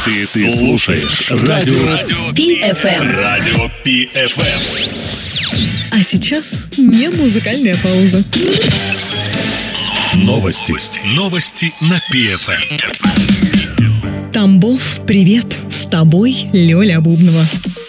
Ты слушаешь Радио PFM. Радио PFM. А сейчас не музыкальная пауза. Новости на PFM. Тамбов, привет! С тобой Лёля Бубнова.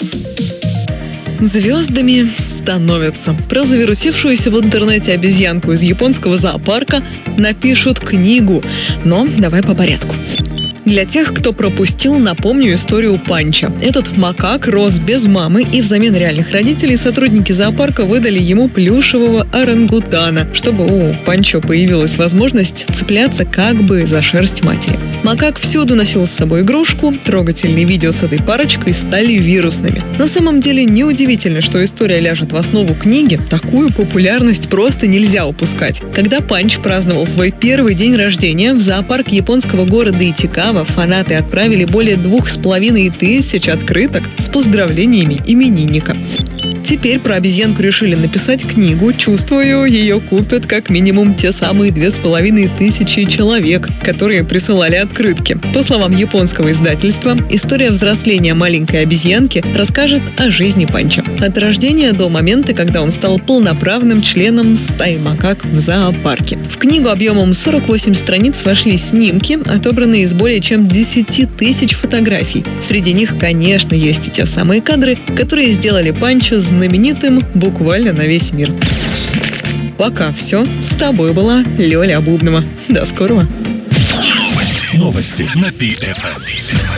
Звездами становятся. Про завирусившуюся в интернете обезьянку из японского зоопарка напишут книгу. Но давай по порядку. Для тех, кто пропустил, напомню историю Панча. Этот макак рос без мамы, и взамен реальных родителей сотрудники зоопарка выдали ему плюшевого орангутана, чтобы у Панчо появилась возможность цепляться как бы за шерсть матери. Макак всюду носил с собой игрушку, трогательные видео с этой парочкой стали вирусными. На самом деле неудивительно, что история ляжет в основу книги, такую популярность просто нельзя упускать. Когда Панч праздновал свой первый день рождения, в зоопарк японского города Итикава фанаты отправили более 2500 открыток с поздравлениями именинника. Теперь про обезьянку решили написать книгу. Чувствую, ее купят как минимум те самые 2500 человек, которые присылали открытки. По словам японского издательства, история взросления маленькой обезьянки расскажет о жизни Панча. От рождения до момента, когда он стал полноправным членом стаи макак в зоопарке. В книгу объемом 48 страниц вошли снимки, отобранные из более чем 10 тысяч фотографий. Среди них, конечно, есть и те самые кадры, которые сделали Панча знаменитым буквально на весь мир. Пока все. С тобой была Лёля Бубнова. До скорого. Новости на PFM.